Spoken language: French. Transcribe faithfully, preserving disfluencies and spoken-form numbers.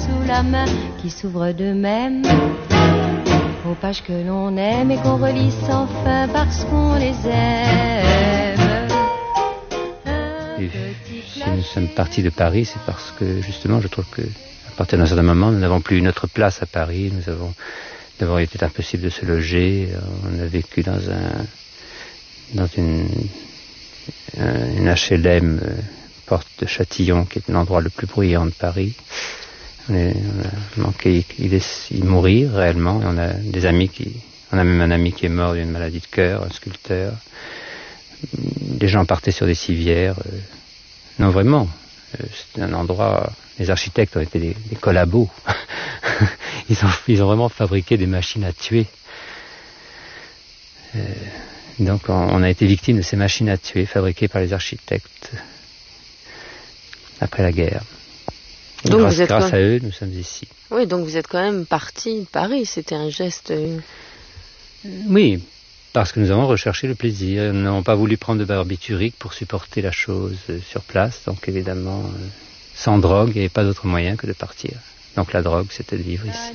sous la main qui s'ouvrent d'eux-mêmes aux pages que l'on aime et qu'on relit sans fin parce qu'on les aime. Et si nous sommes partis de Paris, c'est parce que justement je trouve que à partir d'un certain moment nous n'avons plus notre place à Paris, nous avons d'abord il était impossible de se loger, on a vécu dans un dans une une H L M euh, porte de Châtillon qui est l'endroit le plus bruyant de Paris. On, est, on a manqué y mourir réellement, et on a des amis qui on a même un ami qui est mort d'une maladie de cœur, un sculpteur. Les gens partaient sur des civières. Euh, non, vraiment. Euh, c'était un endroit... Les architectes ont été des, des collabos. ils, ont, ils ont vraiment fabriqué des machines à tuer. Euh, donc on, on a été victime de ces machines à tuer fabriquées par les architectes après la guerre. Et donc grâce vous êtes grâce quand... à eux, nous sommes ici. Oui, donc vous êtes quand même parti de Paris. C'était un geste... Euh... Oui, parce que nous avons recherché le plaisir. Nous n'avons pas voulu prendre de barbiturique pour supporter la chose sur place. Donc évidemment, sans drogue, il n'y avait pas d'autre moyen que de partir. Donc la drogue, c'était de vivre ici.